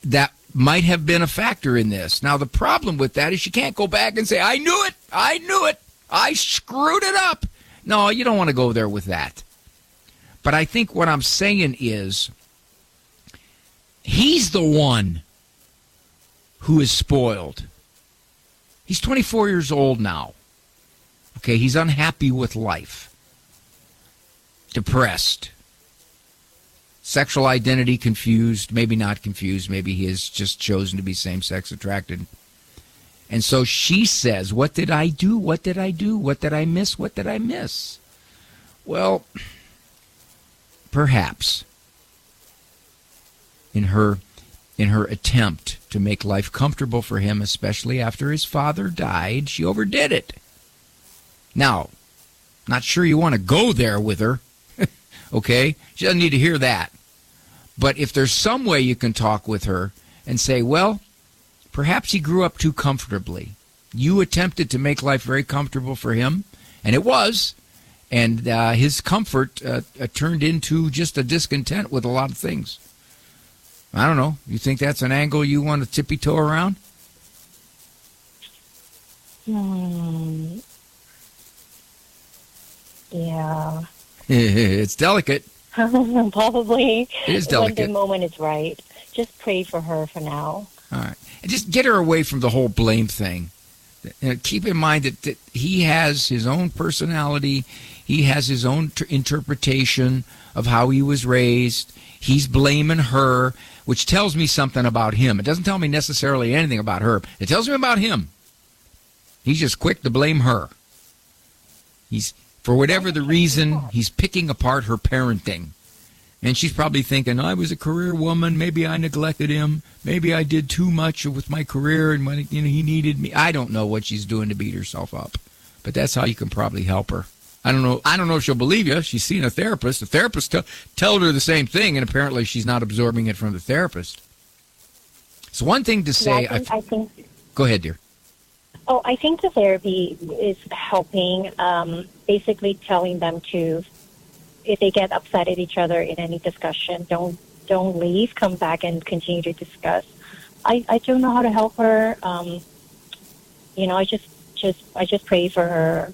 that might have been a factor in this. Now, the problem with that is you can't go back and say, I knew it, I screwed it up. No, you don't want to go there with that. But I think what I'm saying is he's the one who is spoiled. He's 24 years old now. Okay, he's unhappy with life. Depressed. Sexual identity confused, maybe not confused, maybe he has just chosen to be same-sex attracted. And so she says, what did I do? What did I do? What did I miss? What did I miss? Well, perhaps in her attempt to make life comfortable for him, especially after his father died, she overdid it. Now, not sure you want to go there with her, okay? She doesn't need to hear that. But if there's some way you can talk with her and say, well, perhaps he grew up too comfortably. You attempted to make life very comfortable for him, and it was. And his comfort turned into just a discontent with a lot of things. I don't know. You think that's an angle you want to tippy-toe around? Yeah. It's delicate. Probably. It is delicate. When the moment is right. Just pray for her for now. All right. And just get her away from the whole blame thing. Keep in mind that he has his own personality. He has his own interpretation of how he was raised. He's blaming her, which tells me something about him. It doesn't tell me necessarily anything about her. It tells me about him. He's just quick to blame her. For whatever the reason, he's picking apart her parenting. And she's probably thinking, I was a career woman. Maybe I neglected him. Maybe I did too much with my career and when he needed me. I don't know what she's doing to beat herself up. But that's how you can probably help her. I don't know if she'll believe you. She's seen a therapist. The therapist told her the same thing, and apparently she's not absorbing it from the therapist. It's one thing to say. Yeah, I think. Go ahead, dear. Oh, I think the therapy is helping, basically telling them to, if they get upset at each other in any discussion, don't leave, come back and continue to discuss. I don't know how to help her. I just pray for her.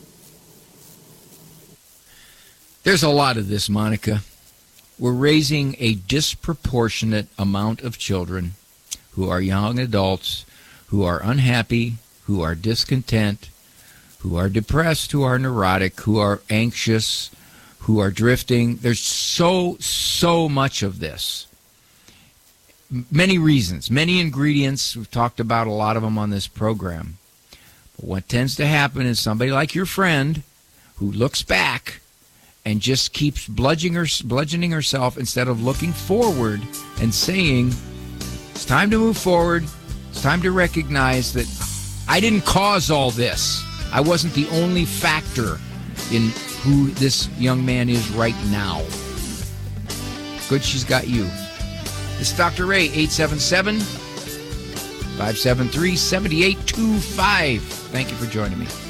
There's a lot of this, Monica. We're raising a disproportionate amount of children who are young adults, who are unhappy, who are discontent, who are depressed, who are neurotic, who are anxious, who are drifting. There's so much of this. Many reasons, many ingredients. We've talked about a lot of them on this program. But what tends to happen is somebody like your friend who looks back and just keeps bludgeoning herself instead of looking forward and saying, it's time to move forward. It's time to recognize that I didn't cause all this. I wasn't the only factor in who this young man is right now. Good she's got you. This is Dr. Ray, 877-573-7825. Thank you for joining me.